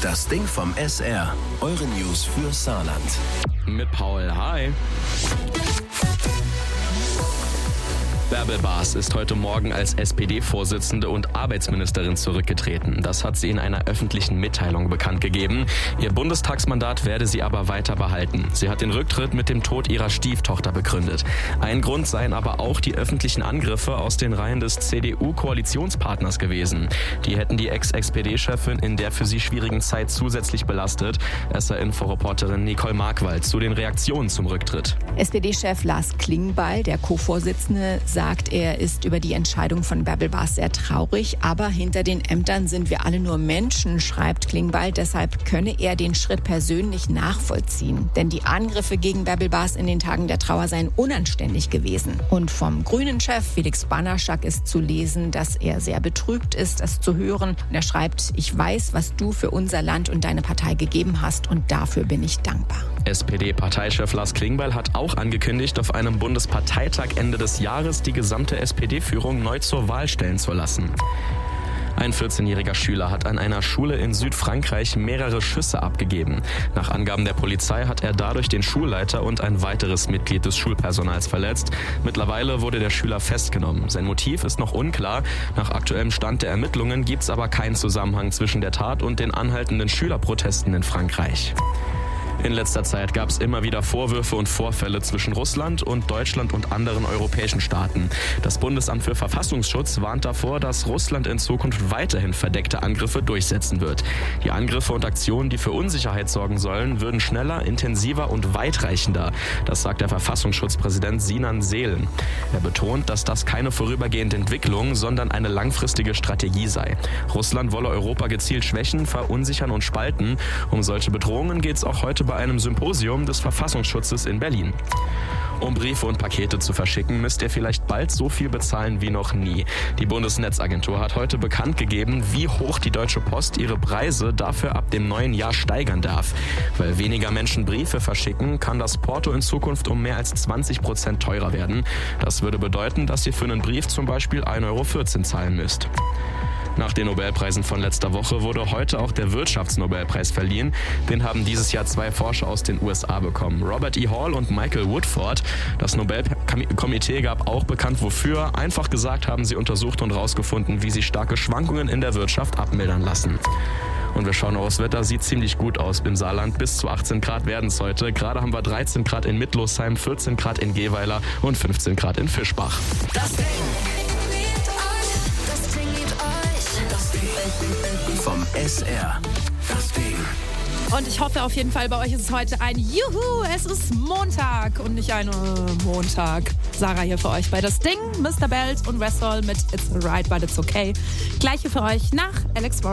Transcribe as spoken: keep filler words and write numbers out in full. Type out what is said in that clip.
Das Ding vom S R. Eure News für Saarland. Mit Paul, hi. Bärbel Baas ist heute Morgen als S P D-Vorsitzende und Arbeitsministerin zurückgetreten. Das hat sie in einer öffentlichen Mitteilung bekannt gegeben. Ihr Bundestagsmandat werde sie aber weiter behalten. Sie hat den Rücktritt mit dem Tod ihrer Stieftochter begründet. Ein Grund seien aber auch die öffentlichen Angriffe aus den Reihen des C D U-Koalitionspartners gewesen. Die hätten die Ex-S P D-Chefin in der für sie schwierigen Zeit zusätzlich belastet. S R-Info-Reporterin Nicole Markwald zu den Reaktionen zum Rücktritt. S P D-Chef Lars Klingbeil, der Co-Vorsitzende, sagt, er ist über die Entscheidung von Bärbel Baas sehr traurig. Aber hinter den Ämtern sind wir alle nur Menschen, schreibt Klingbeil. Deshalb könne er den Schritt persönlich nachvollziehen. Denn die Angriffe gegen Bärbel Baas in den Tagen der Trauer seien unanständig gewesen. Und vom Grünen-Chef Felix Banaschak ist zu lesen, dass er sehr betrübt ist, das zu hören. Und er schreibt, ich weiß, was du für unser Land und deine Partei gegeben hast und dafür bin ich dankbar. S P D-Parteichef Lars Klingbeil hat auch angekündigt, auf einem Bundesparteitag Ende des Jahres die gesamte S P D-Führung neu zur Wahl stellen zu lassen. Ein vierzehnjähriger Schüler hat an einer Schule in Südfrankreich mehrere Schüsse abgegeben. Nach Angaben der Polizei hat er dadurch den Schulleiter und ein weiteres Mitglied des Schulpersonals verletzt. Mittlerweile wurde der Schüler festgenommen. Sein Motiv ist noch unklar. Nach aktuellem Stand der Ermittlungen gibt es aber keinen Zusammenhang zwischen der Tat und den anhaltenden Schülerprotesten in Frankreich. In letzter Zeit gab es immer wieder Vorwürfe und Vorfälle zwischen Russland und Deutschland und anderen europäischen Staaten. Das Bundesamt für Verfassungsschutz warnt davor, dass Russland in Zukunft weiterhin verdeckte Angriffe durchsetzen wird. Die Angriffe und Aktionen, die für Unsicherheit sorgen sollen, würden schneller, intensiver und weitreichender. Das sagt der Verfassungsschutzpräsident Sinan Seelen. Er betont, dass das keine vorübergehende Entwicklung, sondern eine langfristige Strategie sei. Russland wolle Europa gezielt schwächen, verunsichern und spalten. Um solche Bedrohungen geht es auch heute bei einem Symposium des Verfassungsschutzes in Berlin. Um Briefe und Pakete zu verschicken, müsst ihr vielleicht bald so viel bezahlen wie noch nie. Die Bundesnetzagentur hat heute bekannt gegeben, wie hoch die Deutsche Post ihre Preise dafür ab dem neuen Jahr steigern darf. Weil weniger Menschen Briefe verschicken, kann das Porto in Zukunft um mehr als zwanzig Prozent teurer werden. Das würde bedeuten, dass ihr für einen Brief zum Beispiel ein Euro vierzehn zahlen müsst. Nach den Nobelpreisen von letzter Woche wurde heute auch der Wirtschaftsnobelpreis verliehen. Den haben dieses Jahr zwei Forscher aus den U S A bekommen, Robert E. Hall und Michael Woodford. Das Nobelkomitee gab auch bekannt, wofür. Einfach gesagt haben sie untersucht und herausgefunden, wie sie starke Schwankungen in der Wirtschaft abmildern lassen. Und wir schauen aufs Wetter, sieht ziemlich gut aus im Saarland. Bis zu achtzehn Grad werden es heute. Gerade haben wir dreizehn Grad in Mittlosheim, vierzehn Grad in Gehweiler und fünfzehn Grad in Fischbach. Das Ding. Vom S R. Das Ding. Und ich hoffe auf jeden Fall, bei euch ist es heute ein Juhu, es ist Montag und nicht ein äh, Montag. Sarah hier für euch bei Das Ding, Mister Belt und Westall mit It's Alright, but it's okay. Gleiche für euch nach Alex Warren.